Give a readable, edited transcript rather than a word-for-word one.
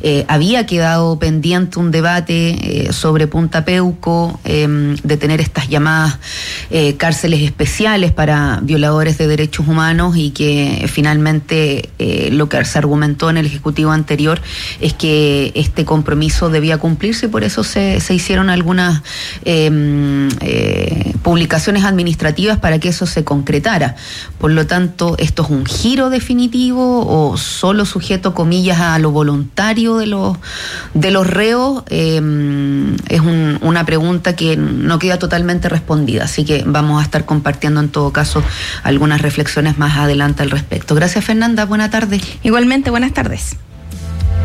había quedado pendiente un debate sobre Punta Peuco, de tener estas llamadas cárceles especiales para violadores de derechos humanos, y que finalmente lo que se argumentó en el Ejecutivo anterior es que este compromiso debía cumplirse, y por eso se hicieron algunas publicaciones administrativas para que eso se concretara. Por lo tanto, ¿esto es un giro definitivo o solo sujeto, comillas, a lo voluntario de los reos? Es una pregunta que no queda totalmente respondida, así que vamos a estar compartiendo en todo caso algunas reflexiones más adelante al respecto. Gracias, Fernanda, buena tarde. Igualmente, buenas tardes.